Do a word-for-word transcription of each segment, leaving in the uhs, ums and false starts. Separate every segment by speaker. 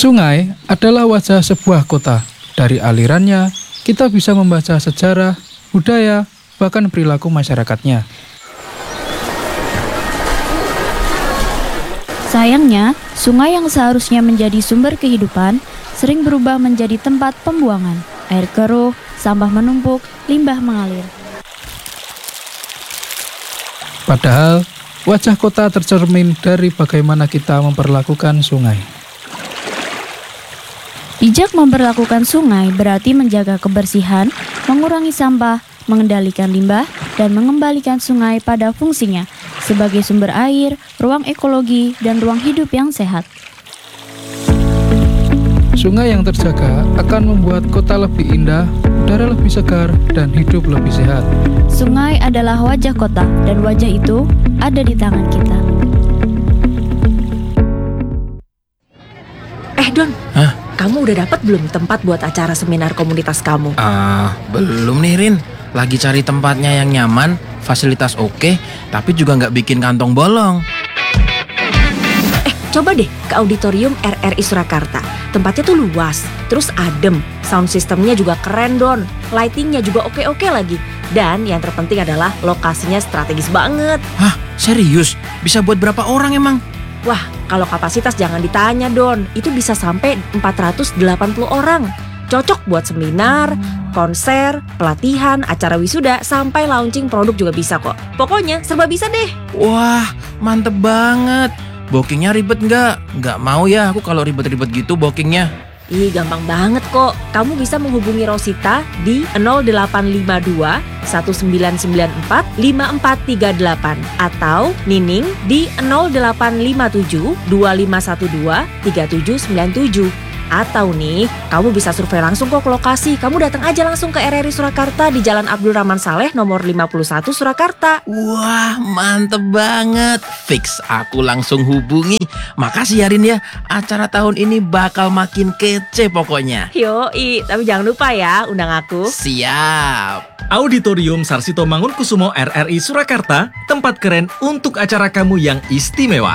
Speaker 1: Sungai adalah wajah sebuah kota. Dari alirannya, kita bisa membaca sejarah, budaya, bahkan perilaku masyarakatnya.
Speaker 2: Sayangnya, sungai yang seharusnya menjadi sumber kehidupan sering berubah menjadi tempat pembuangan. Air keruh, sampah menumpuk, limbah mengalir.
Speaker 1: Padahal, wajah kota tercermin dari bagaimana kita memperlakukan sungai.
Speaker 2: Bijak memperlakukan sungai berarti menjaga kebersihan, mengurangi sampah, mengendalikan limbah, dan mengembalikan sungai pada fungsinya sebagai sumber air, ruang ekologi, dan ruang hidup yang sehat.
Speaker 1: Sungai yang terjaga akan membuat kota lebih indah, udara lebih segar, dan hidup lebih sehat.
Speaker 2: Sungai adalah wajah kota, dan wajah itu ada di tangan kita.
Speaker 3: Eh Don,
Speaker 4: Hah?
Speaker 3: kamu udah dapat belum tempat buat acara seminar komunitas kamu?
Speaker 4: Ah, belum nih Rin. Lagi cari tempatnya yang nyaman, fasilitas oke, tapi juga nggak bikin kantong bolong.
Speaker 3: Eh, coba deh ke auditorium R R I Surakarta. Tempatnya tuh luas, terus adem, sound systemnya juga keren Don, lightingnya juga oke-oke lagi. Dan yang terpenting adalah lokasinya strategis banget.
Speaker 4: Hah, serius? Bisa buat berapa orang emang?
Speaker 3: Wah, kalau kapasitas jangan ditanya Don, itu bisa sampai empat ratus delapan puluh orang. Cocok buat seminar, konser, pelatihan, acara wisuda, sampai launching produk juga bisa kok. Pokoknya serba bisa deh.
Speaker 4: Wah, mantep banget. Bookingnya ribet nggak? Nggak mau ya aku kalau ribet-ribet gitu bookingnya.
Speaker 3: Ih, gampang banget kok. Kamu bisa menghubungi Rosita di nol delapan lima dua satu sembilan sembilan empat lima empat tiga delapan atau Nining di nol delapan lima tujuh dua lima satu dua tiga tujuh sembilan tujuh. Atau nih, kamu bisa survei langsung kok ke lokasi. Kamu datang aja langsung ke R R I Surakarta di Jalan Abdul Rahman Saleh nomor lima puluh satu Surakarta.
Speaker 4: Wah, mantep banget. Fix, aku langsung hubungi. Makasih ya Rin ya, acara tahun ini bakal makin kece pokoknya.
Speaker 3: Yoi, tapi jangan lupa ya undang aku.
Speaker 4: Siap.
Speaker 5: Auditorium Sarsito Mangunkusumo R R I Surakarta, tempat keren untuk acara kamu yang istimewa.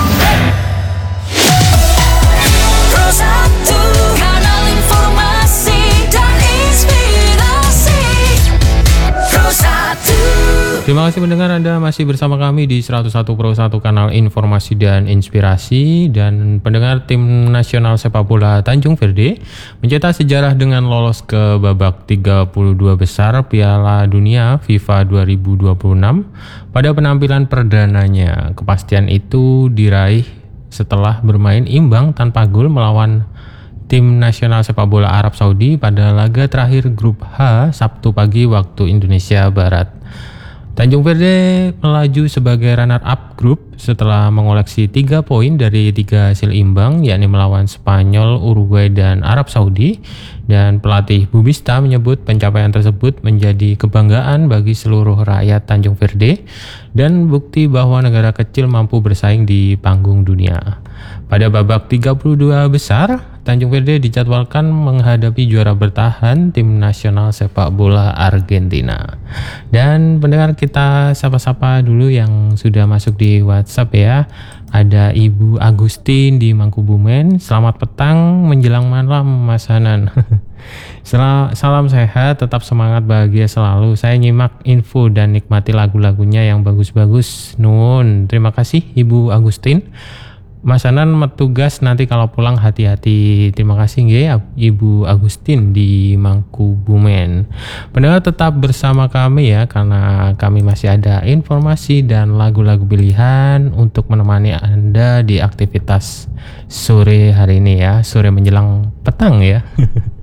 Speaker 6: Terima kasih mendengar, Anda masih bersama kami di seratus satu Pro satu kanal informasi dan inspirasi. Dan pendengar, tim nasional sepak bola Tanjung Verde mencetak sejarah dengan lolos ke babak tiga puluh dua besar Piala Dunia FIFA dua ribu dua puluh enam pada penampilan perdananya. Kepastian itu diraih setelah bermain imbang tanpa gol melawan tim nasional sepak bola Arab Saudi pada laga terakhir grup H Sabtu pagi waktu Indonesia Barat. Tanjung Verde melaju sebagai runner-up grup setelah mengoleksi tiga poin dari tiga hasil imbang, yakni melawan Spanyol, Uruguay, dan Arab Saudi. Dan pelatih Bubista menyebut pencapaian tersebut menjadi kebanggaan bagi seluruh rakyat Tanjung Verde dan bukti bahwa negara kecil mampu bersaing di panggung dunia. Pada babak tiga puluh dua besar, Tanjung Verde dijadwalkan menghadapi juara bertahan tim nasional sepak bola Argentina. Dan pendengar, kita sapa-sapa dulu yang sudah masuk di WhatsApp ya. Ada Ibu Agustin di Mangkubumen. Selamat petang menjelang malam Mas Hanan. Salam sehat, tetap semangat, bahagia selalu. Saya nyimak info dan nikmati lagu-lagunya yang bagus-bagus. Nuhun. Terima kasih Ibu Agustin. Mas Hanan tugas nanti kalau pulang hati-hati. Terima kasih nggih Ibu Agustin di Mangkubumen. Pendengar, tetap bersama kami ya, karena kami masih ada informasi dan lagu-lagu pilihan untuk menemani Anda di aktivitas sore hari ini ya, sore menjelang petang ya.